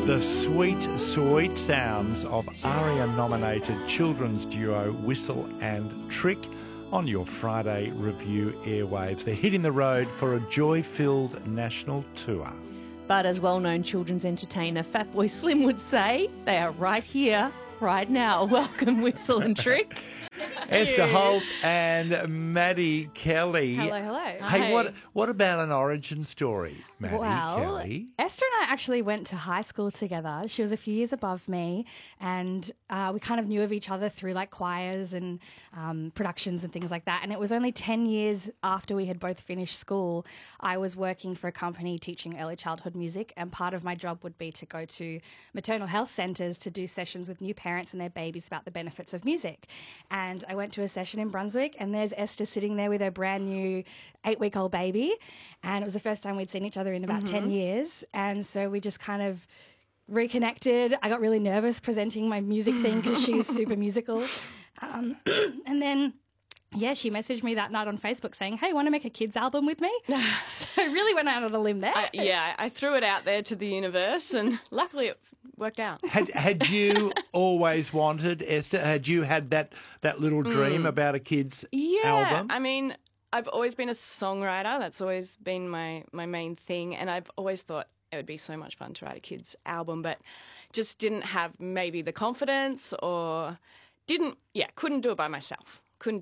The sweet, sweet sounds of ARIA-nominated children's duo Whistle and Trick on your Friday Review airwaves. They're hitting the road for a joy-filled national tour. But as well-known children's entertainer Fatboy Slim would say, they are right here, right now. Welcome, Whistle and Trick. Esther Holt and Maddie Kelly. Hello, hello. Hey, Hi. what about an origin story, Maddie Kelly? Esther and I actually went to high school together. She was a few years above me, and we kind of knew of each other through like choirs and productions and things like that. And it was only 10 years after we had both finished school, I was working for a company teaching early childhood music, and part of my job would be to go to maternal health centres to do sessions with new parents and their babies about the benefits of music. And I went to a session in Brunswick, and there's Esther sitting there with her brand new 8-week-old baby, and it was the first time we'd seen each other in about 10 years, and so we just kind of reconnected. I got really nervous presenting my music thing because she's super musical, and then she messaged me that night on Facebook saying, hey, want to make a kids album with me? So I really went out on a limb there. I threw it out there to the universe, and luckily it worked out. Had you always wanted, Esther, had you had that little dream about a kids album? I mean, I've always been a songwriter. That's always been my main thing, and I've always thought it would be so much fun to write a kids album, but just didn't have maybe the confidence or couldn't do it by myself.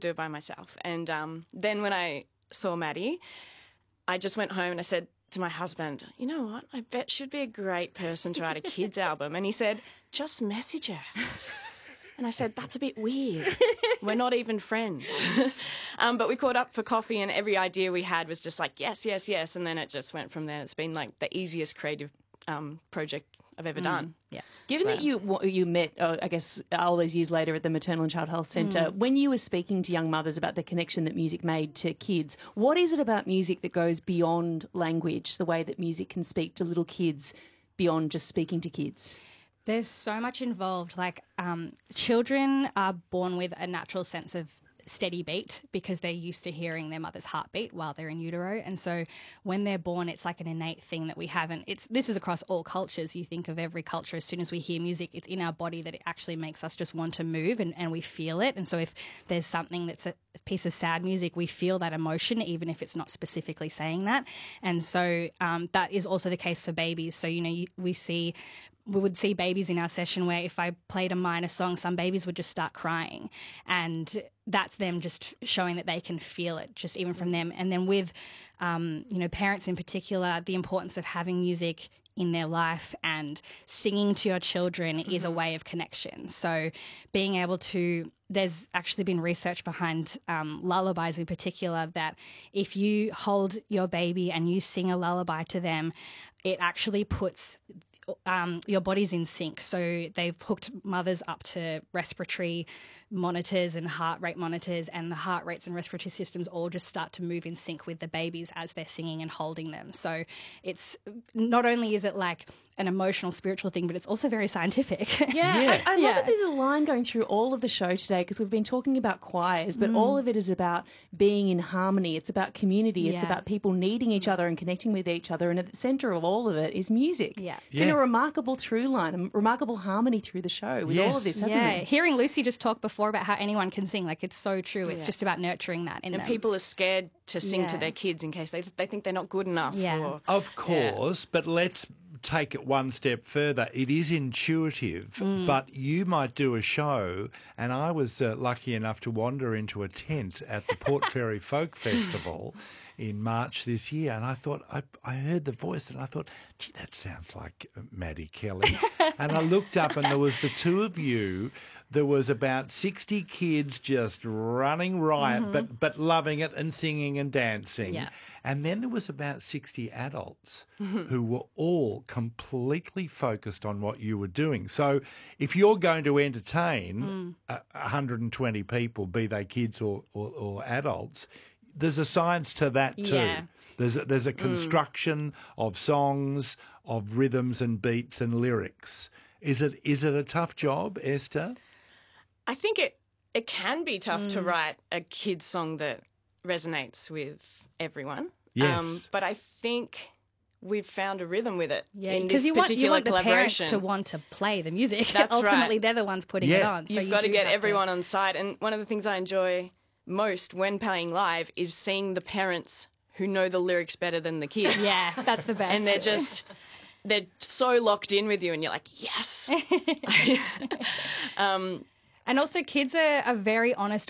And then when I saw Maddie, I just went home and I said to my husband, you know what, I bet she'd be a great person to write a kids album. And he said, just message her. And I said, that's a bit weird. We're not even friends. But we caught up for coffee, and every idea we had was just like, yes, yes, yes. And then it just went from there. It's been like the easiest creative project I've ever done. Yeah. Given that you met, I guess, all those years later at the Maternal and Child Health Centre, when you were speaking to young mothers about the connection that music made to kids, what is it about music that goes beyond language, the way that music can speak to little kids beyond just speaking to kids? There's so much involved. Like children are born with a natural sense of steady beat because they're used to hearing their mother's heartbeat while they're in utero, and so when they're born, it's like an innate thing that we have. And this is across all cultures. You think of every culture, as soon as we hear music, it's in our body that it actually makes us just want to move, and we feel it. And so if there's something that's a piece of sad music, we feel that emotion even if it's not specifically saying that. And so that is also the case for babies. So we would see babies in our session where if I played a minor song, some babies would just start crying, and that's them just showing that they can feel it, just even from them. And then with, parents in particular, the importance of having music in their life and singing to your children is a way of connection. So being able to, there's actually been research behind lullabies in particular, that if you hold your baby and you sing a lullaby to them, it actually puts your body's in sync. So they've hooked mothers up to respiratory monitors and heart rate monitors, and the heart rates and respiratory systems all just start to move in sync with the babies as they're singing and holding them. So it's not only is it like an emotional, spiritual thing, but it's also very scientific. I love that there's a line going through all of the show today, because we've been talking about choirs, but all of it is about being in harmony. It's about community. It's about people needing each other and connecting with each other. And at the centre of all of it is music. Yeah. It's been a remarkable through line, a remarkable harmony through the show with all of this, hasn't it? Hearing Lucy just talk before about how anyone can sing, like, it's so true. It's just about nurturing that in them. And people are scared to sing to their kids in case they think they're not good enough. Yeah. Of course, but let's take it one step further. It is intuitive, but you might do a show, and I was lucky enough to wander into a tent at the Port Fairy Folk Festival in March this year, and I thought, I heard the voice, and I thought, gee, that sounds like Maddie Kelly. And I looked up, and there was the two of you. There was about 60 kids just running riot, but loving it and singing and dancing. Yeah. And then there was about 60 adults who were all completely focused on what you were doing. So if you're going to entertain 120 people, be they kids or adults, there's a science to that too. Yeah. There's a construction of songs, of rhythms and beats and lyrics. Is it a tough job, Esther? I think it can be tough to write a kid's song that resonates with everyone. Yes. But I think we've found a rhythm with it. Yeah, in because this you want particular the parents collaboration. to want to play the music. That's Ultimately, right. they're the ones putting it on. So You've got to do get have everyone on side. And one of the things I enjoy most when playing live is seeing the parents who know the lyrics better than the kids. Yeah, that's the best. And they're so locked in with you, and you're like, yes. And also, kids are very honest